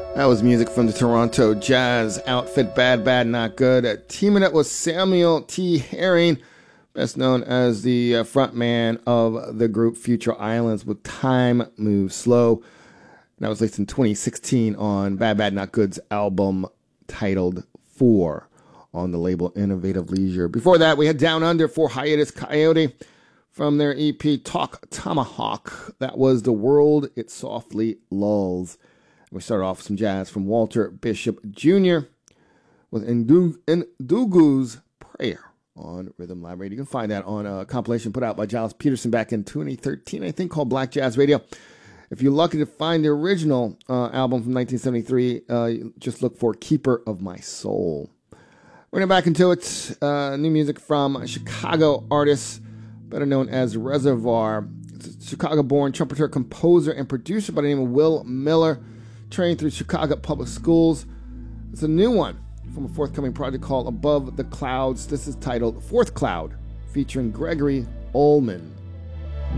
That was music from the Toronto jazz outfit Bad Bad Not Good. Teaming up with Samuel T. Herring, best known as the frontman of the group Future Islands with Time Moves Slow. And that was released in 2016 on Bad Bad Not Good's album titled 4 on the label Innovative Leisure. Before that, we had Down Under for Hiatus Coyote from their EP Talk Tomahawk. That was The World It Softly Lulls. We started off with some jazz from Walter Bishop Jr. with Ndugu's Prayer on Rhythm Lab Radio. You can find that on a compilation put out by Giles Peterson back in 2013, I think, called Black Jazz Radio. If you're lucky to find the original album from 1973, just look for Keeper of My Soul. We're going back into it. New music from Chicago artists, better known as Reservoir. It's a Chicago-born trumpeter, composer, and producer by the name of Will Miller, trained through Chicago Public Schools. It's a new one from a forthcoming project called Above the Clouds. This is titled Fourth Cloud, featuring Gregory Ullman.